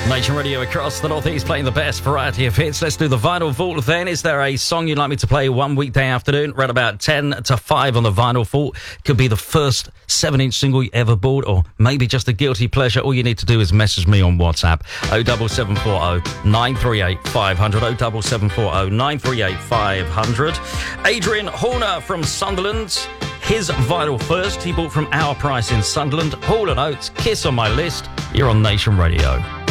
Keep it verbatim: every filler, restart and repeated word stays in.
Nation Radio across the Northeast playing the best variety of hits. Let's do the Vinyl Vault then. Is there a song you'd like me to play one weekday afternoon? Right about ten to five on the Vinyl Vault. Could be the first seven inch single you ever bought, or maybe just a guilty pleasure. All you need to do is message me on WhatsApp. oh seven seven four oh nine three eight five hundred. oh seven seven four oh nine three eight five hundred. Adrian Horner from Sunderland. His vinyl first. He bought from Our Price in Sunderland. Hall and Oates, Kiss on my list. You're on Nation Radio.